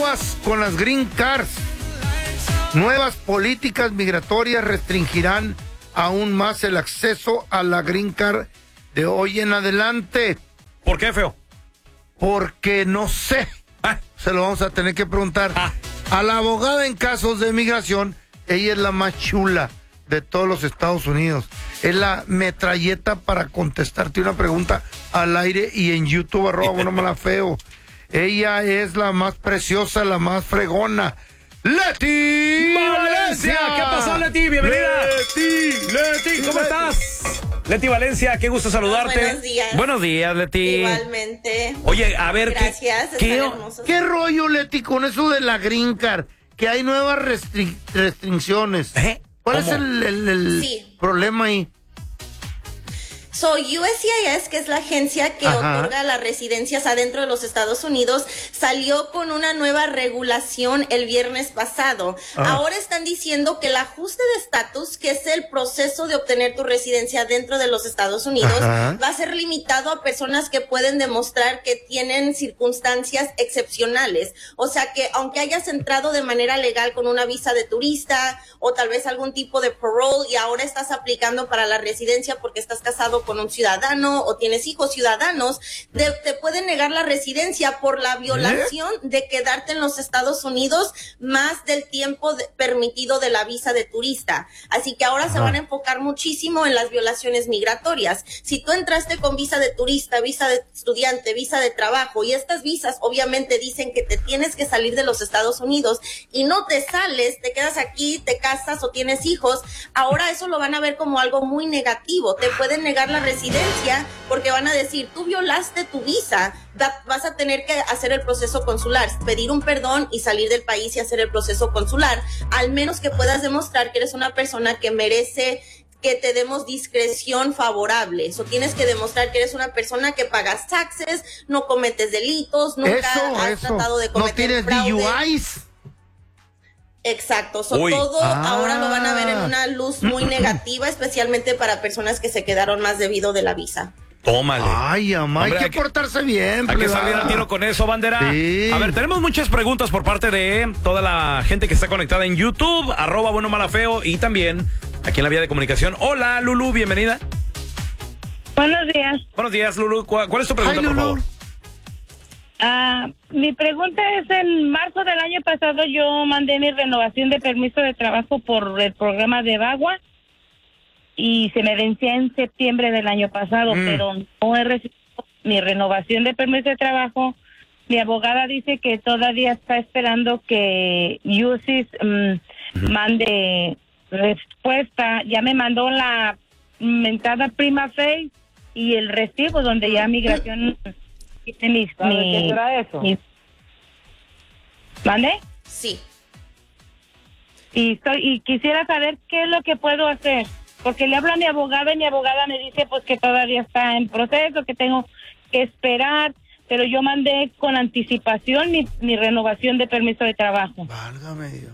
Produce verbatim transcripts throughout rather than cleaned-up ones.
Aguas con las green cards. Nuevas políticas migratorias restringirán aún más el acceso a la green card de hoy en adelante. ¿Por qué, feo? Porque no sé. Ah. Se lo vamos a tener que preguntar Ah. a la abogada en casos de migración. Ella es la más chula de todos los Estados Unidos. Es la metralleta para contestarte una pregunta al aire y en YouTube, arroba bueno mala feo. Ella es la más preciosa, la más fregona. ¡Leti Valencia! ¿Qué pasó, Leti? Bienvenida. Leti, Leti, ¿cómo estás? Leti Valencia, qué gusto saludarte. Buenos días. Buenos días, Leti. Igualmente. Oye, a ver, Gracias, ¿qué, qué, están hermosos. ¿Qué rollo, Leti, con eso de la green card? Que hay nuevas restri- restricciones. ¿Eh? ¿Cuál ¿Cómo? es el, el- el Sí. problema ahí? So, U S C I S, que es la agencia que Ajá. otorga las residencias adentro de los Estados Unidos, salió con una nueva regulación el viernes pasado. Ah. Ahora están diciendo que el ajuste de estatus, que es el proceso de obtener tu residencia dentro de los Estados Unidos, Ajá. va a ser limitado a personas que pueden demostrar que tienen circunstancias excepcionales. O sea que aunque hayas entrado de manera legal con una visa de turista o tal vez algún tipo de parole y ahora estás aplicando para la residencia porque estás casado con un ciudadano o tienes hijos ciudadanos, te, te pueden negar la residencia por la violación de quedarte en los Estados Unidos más del tiempo de- permitido de la visa de turista. Así que ahora se van a enfocar muchísimo en las violaciones migratorias. Si tú entraste con visa de turista, visa de estudiante, visa de trabajo, y estas visas obviamente dicen que te tienes que salir de los Estados Unidos y no te sales, te quedas aquí, te casas o tienes hijos, ahora eso lo van a ver como algo muy negativo. Te pueden negar la residencia porque van a decir, tú violaste tu visa, da- vas a tener que hacer el proceso consular, pedir un perdón y salir del país y hacer el proceso consular, al menos que puedas demostrar que eres una persona que merece que te demos discreción favorable. Eso tienes que demostrar que eres una persona que pagas taxes, no cometes delitos, nunca Eso, has eso. tratado de No cometer tienes fraude. D U Is. Exacto, so, Uy. todo Ah. ahora lo van a ver en una luz muy negativa, especialmente para personas que se quedaron más debido de la visa. Tómale. Ay, amá, hay Hombre, que hay que- portarse bien. Hay que plebada. salir al tiro con eso, bandera. Sí. A ver, tenemos muchas preguntas por parte de toda la gente que está conectada en YouTube, arroba bueno mala feo, y también aquí en la vía de comunicación. Hola, Lulu, bienvenida. Buenos días. Buenos días, Lulu. ¿Cuál, cuál es tu pregunta, Ay, por Lulu. favor? Ah, mi pregunta es, en marzo del año pasado yo mandé mi renovación de permiso de trabajo por el programa de Bagua y se me vencía en septiembre del año pasado, Mm. pero no he recibido mi renovación de permiso de trabajo. Mi abogada dice que todavía está esperando que U S I S mm, mande respuesta. Ya me mandó la mentada prima facie y el recibo donde ya migración tiene mis, ¿Sabe mi- qué será eso? mis- ¿Mande? Sí. Y, estoy, y quisiera saber qué es lo que puedo hacer, porque le hablo a mi abogada y mi abogada me dice pues que todavía está en proceso, que tengo que esperar, pero yo mandé con anticipación mi, mi renovación de permiso de trabajo. Válgame Dios.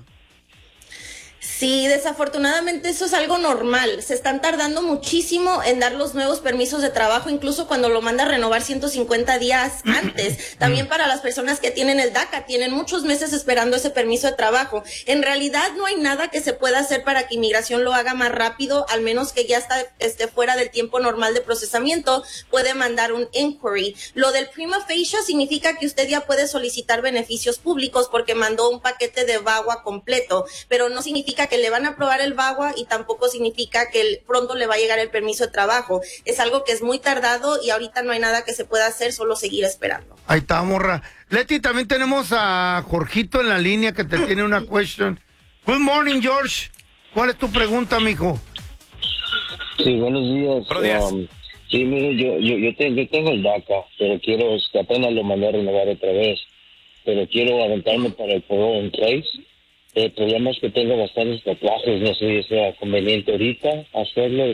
Sí, desafortunadamente eso es algo normal. Se están tardando muchísimo en dar los nuevos permisos de trabajo, incluso cuando lo manda a renovar ciento cincuenta días antes. También para las personas que tienen el DACA, tienen muchos meses esperando ese permiso de trabajo. En realidad no hay nada que se pueda hacer para que inmigración lo haga más rápido, al menos que ya está, esté fuera del tiempo normal de procesamiento, puede mandar un inquiry. Lo del prima facie significa que usted ya puede solicitar beneficios públicos porque mandó un paquete de VAWA completo, pero no significa que le van a aprobar el VAWA y tampoco significa que el- pronto le va a llegar el permiso de trabajo. Es algo que es muy tardado y ahorita no hay nada que se pueda hacer, solo seguir esperando. Ahí está, morra. Leti, también tenemos a Jorgito en la línea que te tiene una question. Good morning, George. ¿Cuál es tu pregunta, mijo? Sí, buenos días. Buenos días. Um, sí, mire, yo, yo, yo, te- yo tengo el DACA, pero quiero, es que apenas lo mandé a renovar otra vez, pero quiero aventarme para el parole in place. El problema es que tengo bastantes tatuajes, no sé si sea conveniente ahorita hacerlo.